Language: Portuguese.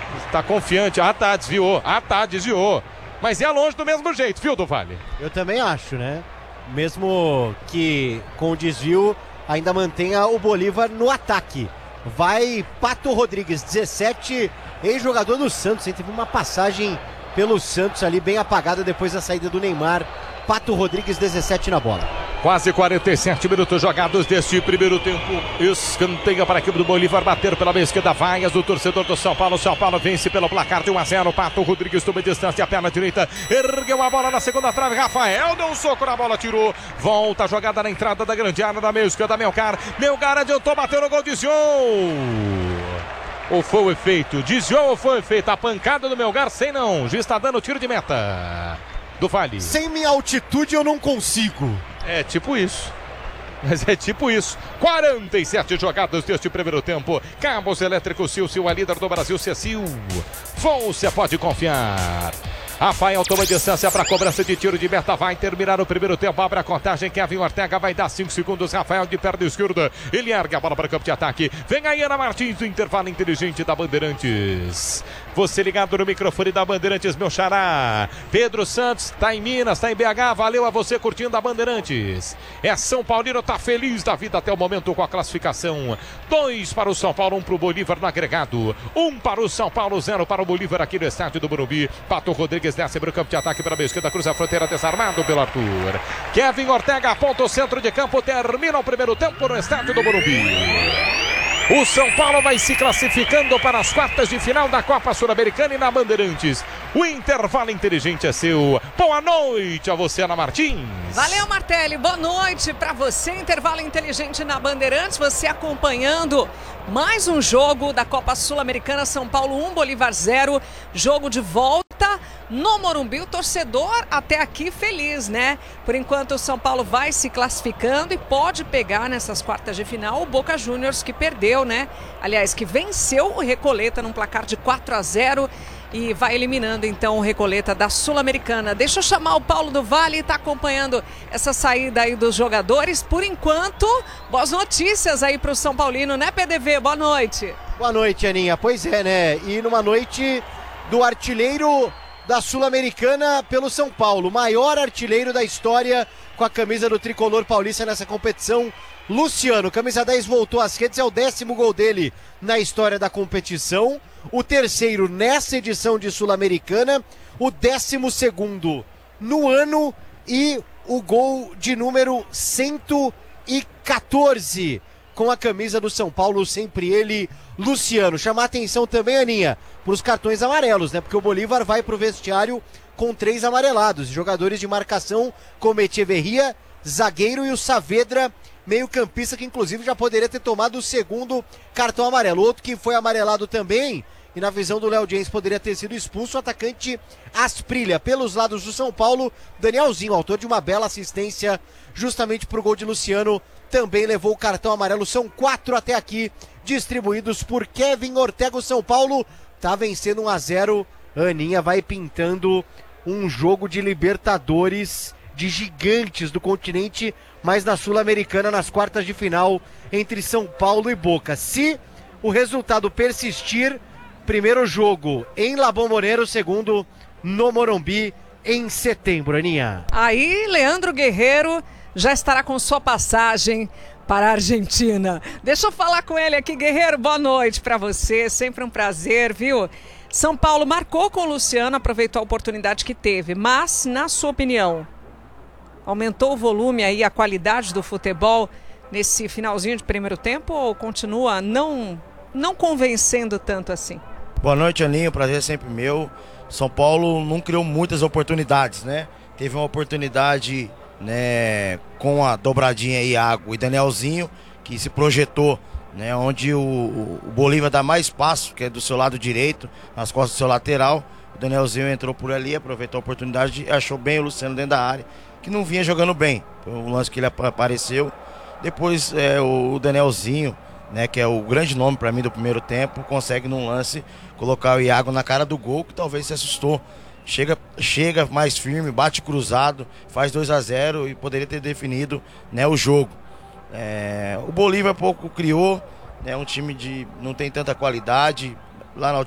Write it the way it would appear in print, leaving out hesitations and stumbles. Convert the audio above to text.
Tá confiante. Ah, tá, desviou. Ah, tá, desviou. Mas é longe do mesmo jeito, viu, do Vale? Eu também acho, né? Mesmo que com o desvio ainda mantenha o Bolívar no ataque. Vai Pato Rodrigues, 17, ex-jogador do Santos, hein? Teve uma passagem pelo Santos ali bem apagada depois da saída do Neymar. Pato Rodrigues, 17 na bola. Quase 47 minutos jogados deste primeiro tempo. Escanteia para a equipe do Bolívar bater pela meia esquerda. Vaias do torcedor do São Paulo. São Paulo vence pelo placar de 1-0. Pato Rodrigues toma distância, a perna direita. Ergueu a bola na segunda trave. Rafael deu um soco na bola, tirou. Volta a jogada na entrada da grande área da meia esquerda. Melgar adiantou, bateu no gol, desviou. Ou foi o efeito? Desviou ou foi o efeito? A pancada do Melgar, sei não. O juiz está dando tiro de meta. Do Vale. Sem minha altitude eu não consigo. É tipo isso. Mas é tipo isso. 47 jogadas deste primeiro tempo. Cabos Elétricos Silcio, a líder do Brasil, Cecil. Você pode confiar. Rafael toma distância para a cobrança de tiro de meta. Vai terminar o primeiro tempo. Abre a contagem. Kevin Ortega vai dar 5 segundos. Rafael de perna esquerda. Ele erga a bola para o campo de ataque. Vem aí Ana Martins do intervalo inteligente da Bandeirantes. Você ligado no microfone da Bandeirantes, meu xará. Pedro Santos está em Minas, está em BH. Valeu a você curtindo a Bandeirantes. É São Paulino, tá feliz da vida até o momento com a classificação. 2 para o São Paulo, 1 para o Bolívar no agregado. 1 para o São Paulo, 0 para o Bolívar aqui no estádio do Morumbi. Pato Rodrigues desce para o campo de ataque para a esquerda, cruza a fronteira, desarmado pelo Arthur. Kevin Ortega aponta o centro de campo, termina o primeiro tempo no estádio do Morumbi. O São Paulo vai se classificando para as quartas de final da Copa Sul-Americana e na Bandeirantes. O intervalo inteligente é seu. Boa noite a você, Ana Martins. Valeu, Martelli. Boa noite para você. Intervalo inteligente na Bandeirantes. Você acompanhando mais um jogo da Copa Sul-Americana. São Paulo 1, Bolívar 0. Jogo de volta no Morumbi. O torcedor até aqui feliz, né? Por enquanto o São Paulo vai se classificando e pode pegar nessas quartas de final o Boca Juniors, que perdeu, né? Aliás, que venceu o Recoleta num placar de 4-0 e vai eliminando então o Recoleta da Sul-Americana. Deixa eu chamar o Paulo do Vale, tá acompanhando essa saída aí dos jogadores. Por enquanto, boas notícias aí pro São Paulino, né, PDV? Boa noite. Boa noite, Aninha. Pois é, né? E numa noite do artilheiro da Sul-Americana pelo São Paulo, maior artilheiro da história com a camisa do tricolor paulista nessa competição. Luciano, camisa 10, voltou às redes, é o 10º gol dele na história da competição, o 3º nessa edição de Sul-Americana, o 12º no ano e o gol de número 114 com a camisa do São Paulo, sempre ele, Luciano. Chamar a atenção também, Aninha, para os cartões amarelos, né? Porque o Bolívar vai para o vestiário com 3 amarelados, jogadores de marcação como Echeverria, zagueiro, e o Saavedra, meio-campista, que inclusive já poderia ter tomado o 2º cartão amarelo. Outro que foi amarelado também, e na visão do Léo James poderia ter sido expulso, o atacante Asprilha. Pelos lados do São Paulo, Danielzinho, autor de uma bela assistência justamente para o gol de Luciano, também levou o cartão amarelo. São 4 até aqui, distribuídos por Kevin Ortega. O São Paulo tá vencendo 1-0. Aninha vai pintando um jogo de Libertadores de gigantes do continente, mas na Sul-Americana, nas quartas de final entre São Paulo e Boca. Se o resultado persistir, primeiro jogo em La Bombonera, segundo no Morumbi em setembro, Aninha. Aí, Leandro Guerreiro já estará com sua passagem para a Argentina. Deixa eu falar com ele aqui, Guerreiro, boa noite para você, sempre um prazer, viu? São Paulo marcou com o Luciano, aproveitou a oportunidade que teve, mas, na sua opinião, aumentou o volume aí, a qualidade do futebol nesse finalzinho de primeiro tempo, ou continua não convencendo tanto assim? Boa noite, Aninho, prazer é sempre meu. São Paulo não criou muitas oportunidades, né? Teve uma oportunidade, né, com a dobradinha Iago e Danielzinho, que se projetou, né, onde o Bolívar dá mais espaço, que é do seu lado direito, nas costas do seu lateral. O Danielzinho entrou por ali, aproveitou a oportunidade e achou bem o Luciano dentro da área, que não vinha jogando bem. Foi um lance que ele apareceu. Depois o Danielzinho, né, que é o grande nome para mim do primeiro tempo, consegue num lance colocar o Iago na cara do gol, que talvez se assustou. Chega mais firme, bate cruzado, faz 2-0 e poderia ter definido, né, o jogo. O Bolívar pouco criou, né, um time não tem tanta qualidade. Lá na